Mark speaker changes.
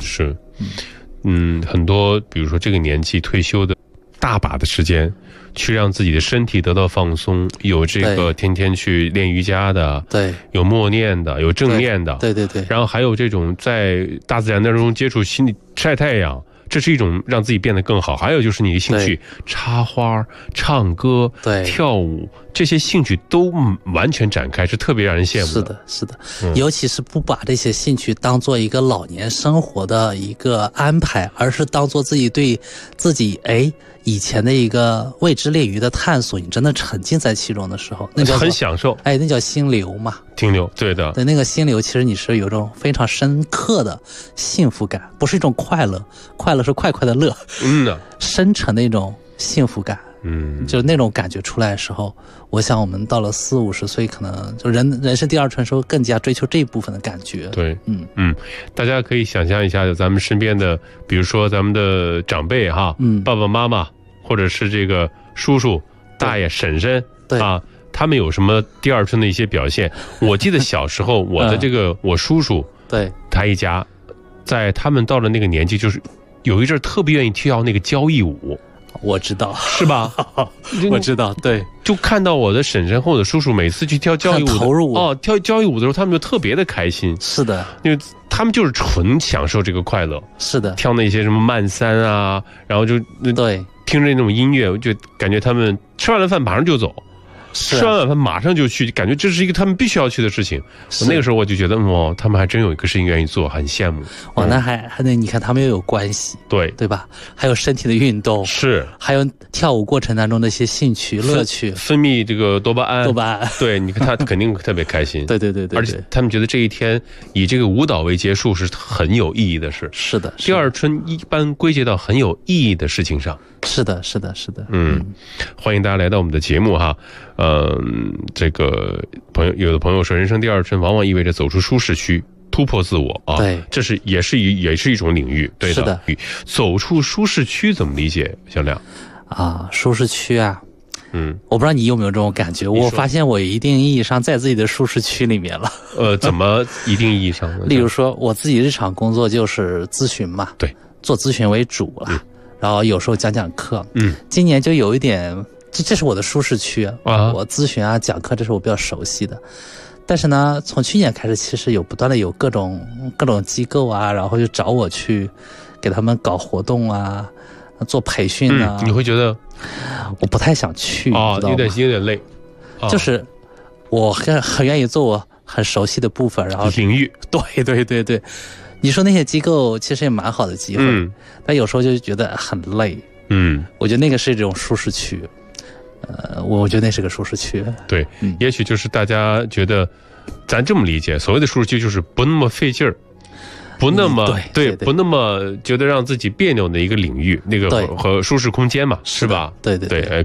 Speaker 1: 是，很多比如说这个年纪退休的，大把的时间去让自己的身体得到放松，有这个天天去练瑜伽的，
Speaker 2: 对，
Speaker 1: 有默念的，有正念的，
Speaker 2: 对，
Speaker 1: 然后还有这种在大自然当中接触心理晒太阳。这是一种让自己变得更好，还有就是你的兴趣，插花、唱歌、跳舞，这些兴趣都完全展开，是特别让人羡慕的。
Speaker 2: 是的，尤其是不把这些兴趣当做一个老年生活的一个安排，而是当做自己对自己以前的一个未知领域的探索，你真的沉浸在其中的时候，那叫
Speaker 1: 很享受。
Speaker 2: 那叫心流嘛，
Speaker 1: 停留，对的。
Speaker 2: 对，那个心流其实你是有一种非常深刻的幸福感，不是一种快乐，快乐是快快的乐，深沉的一种幸福感。就是那种感觉出来的时候，我想我们到了40-50岁，可能就人生第二春时候更加追求这一部分的感觉。
Speaker 1: 对，大家可以想象一下，就咱们身边的，比如说咱们的长辈哈，爸爸妈妈，或者是这个叔叔、大爷、婶婶，他们有什么第二春的一些表现？我记得小时候，我的这个我叔叔，他一家，在他们到了那个年纪，就是有一阵特别愿意跳那个交谊舞。
Speaker 2: 我知道，
Speaker 1: 是吧？
Speaker 2: 我知道，对，
Speaker 1: 就看到我的婶婶或者叔叔每次去跳交谊舞，
Speaker 2: 投入
Speaker 1: 跳交谊舞的时候，他们就特别的开心。
Speaker 2: 是的，
Speaker 1: 因为他们就是纯享受这个快乐。
Speaker 2: 是的，
Speaker 1: 跳那些什么慢三啊，然后就听着那种音乐，我就感觉他们吃完了饭马上就走。吃完晚饭马上就去，感觉这是一个他们必须要去的事情。我那个时候我就觉得，他们还真有一个事情愿意做，很羡慕。
Speaker 2: 那你看他们又有关系，对吧？还有身体的运动，
Speaker 1: 是，
Speaker 2: 还有跳舞过程当中的一些兴趣乐趣，
Speaker 1: 分泌这个多巴胺。对，你看他肯定特别开心。
Speaker 2: 对，
Speaker 1: 而且他们觉得这一天以这个舞蹈为结束是很有意义的事。
Speaker 2: 是的，
Speaker 1: 第二春一般归结到很有意义的事情上。
Speaker 2: 是的。
Speaker 1: 欢迎大家来到我们的节目哈。这个有的朋友说，人生第二春往往意味着走出舒适区，突破自我啊。
Speaker 2: 对，
Speaker 1: 这是也是一种领域。对的，
Speaker 2: 是的。
Speaker 1: 走出舒适区怎么理解，小亮？
Speaker 2: 舒适区啊，我不知道你有没有这种感觉。我发现我一定意义上在自己的舒适区里面了。
Speaker 1: 怎么一定意义上呢？
Speaker 2: 例如说，我自己日常工作就是咨询嘛，
Speaker 1: 对，
Speaker 2: 做咨询为主了。然后有时候讲课，今年就有一点，这是我的舒适区啊。我咨询讲课，这是我比较熟悉的。但是呢，从去年开始，其实不断的有各种机构啊，然后就找我去给他们搞活动啊，做培训啊。
Speaker 1: 你会觉得
Speaker 2: 我不太想去
Speaker 1: 有点累。
Speaker 2: 就是我很愿意做我很熟悉的部分，然后
Speaker 1: 领域。
Speaker 2: 对。你说那些机构其实也蛮好的机会，但有时候就觉得很累。我觉得那个是一种舒适区。我觉得那是个舒适区。
Speaker 1: 对，也许就是大家觉得，咱这么理解，所谓的舒适区就是不那么费劲儿，不那么不那么觉得让自己别扭的一个领域，那个和舒适空间嘛，是吧？
Speaker 2: 对。